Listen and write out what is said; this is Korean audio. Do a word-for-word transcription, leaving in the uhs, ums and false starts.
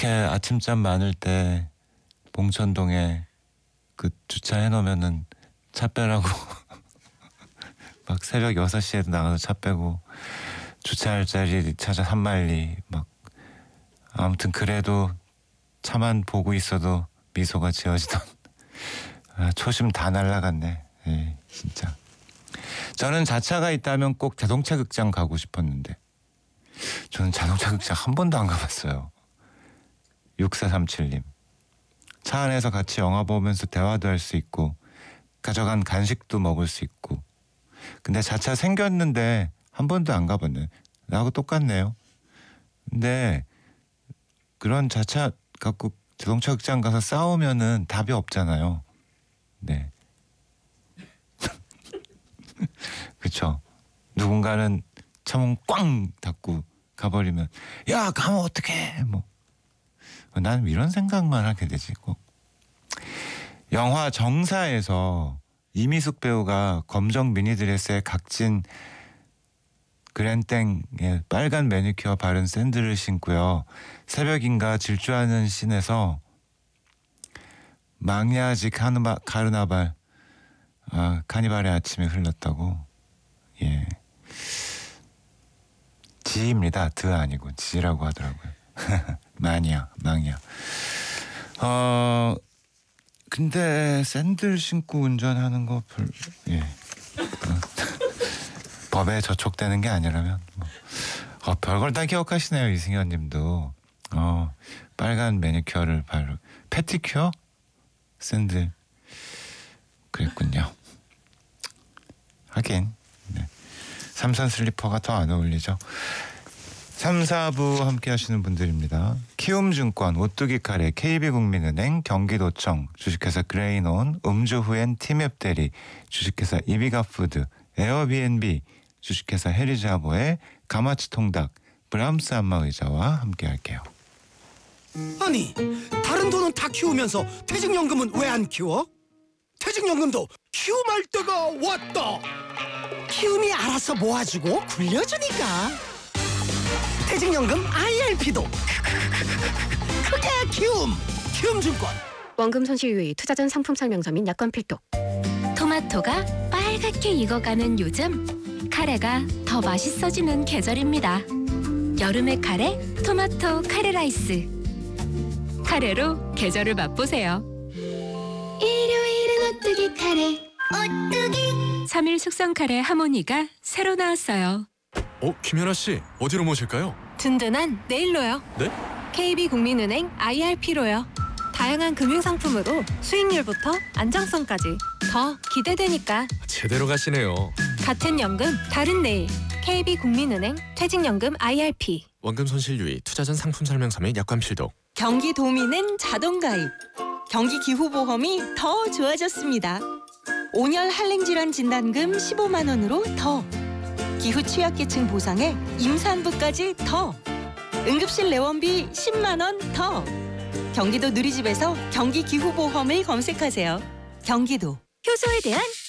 이렇게 아침잠 많을 때 봉천동에 그 주차해 놓으면은 차 빼라고 막 새벽 여섯 시에도 나가서 차 빼고 주차할 자리 찾아 산만리 막 아무튼 그래도 차만 보고 있어도 미소가 지어지던 아, 초심 다 날라갔네. 예, 진짜. 저는 자차가 있다면 꼭 자동차 극장 가고 싶었는데 저는 자동차 극장 한 번도 안 가봤어요. 육사삼칠님. 차 안에서 같이 영화 보면서 대화도 할 수 있고 가져간 간식도 먹을 수 있고 근데 자차 생겼는데 한 번도 안 가봤네. 나하고 똑같네요. 근데 그런 자차 갖고 자동차 극장 가서 싸우면은 답이 없잖아요. 네. 그쵸. 누군가는 차문 꽝 닫고 가버리면 야 가면 어떡해 뭐. 나는 이런 생각만 하게 되지. 꼭. 영화 정사에서 이미숙 배우가 검정 미니드레스에 각진 그랜땡에 빨간 매니큐어 바른 샌들을 신고요. 새벽인가 질주하는 씬에서 망야지 카르바, 카르나발 아, 카니발의 아침에 흘렀다고. 예. 지입니다. 드 아니고 지라고 하더라고요. 마니아, 망이야. 어, 근데 샌들 신고 운전하는 거 별, 예. 어, 법에 저촉되는 게 아니라면 뭐. 어, 별걸 다 기억하시네요, 이승현님도. 어, 빨간 매니큐어를 바르, 패티큐어? 샌들. 그랬군요. 하긴, 네. 삼선 슬리퍼가 더 안 어울리죠. 삼, 사부 함께 하시는 분들입니다. 키움증권, 오뚜기 카레, 케이비국민은행, 경기도청, 주식회사 그레이논, 음주 후엔 티맵대리, 주식회사 이비가푸드, 에어비앤비, 주식회사 해리자보의 가마치 통닭, 브람스 안마의자와 함께 할게요. 아니, 다른 돈은 다 키우면서 퇴직연금은 왜 안 키워? 퇴직연금도 키움할 때가 왔다. 키움이 알아서 모아주고 굴려주니까. 퇴직연금 아이알피도 그게 키움. 키움증권. 원금 손실 유의, 투자 전 상품 설명서 및 약관 필독. 토마토가 빨갛게 익어가는 요즘, 카레가 더 맛있어지는 계절입니다. 여름의 카레, 토마토 카레 라이스. 카레로 계절을 맛보세요. 일요일은 오뚜기 카레. 오뚜기. 삼 일 숙성 카레 하모니가 새로 나왔어요. 어, 김연아 씨, 어디로 모실까요? 든든한 내일로요. 네? 케이비국민은행 아이알피로요. 다양한 금융상품으로 수익률부터 안정성까지 더 기대되니까. 제대로 가시네요. 같은 연금, 다른 내일. 케이비국민은행 퇴직연금 아이알피. 원금 손실 유의, 투자 전 상품 설명서 및 약관 필독. 경기도민은 자동가입. 경기기후보험이 더 좋아졌습니다. 온열 한랭질환 진단금 십오만 원으로 더. 기후 취약계층 보상에 임산부까지 더. 응급실 내원비 십만 원 더. 경기도 누리집에서 경기기후보험을 검색하세요. 경기도. 효소에 대한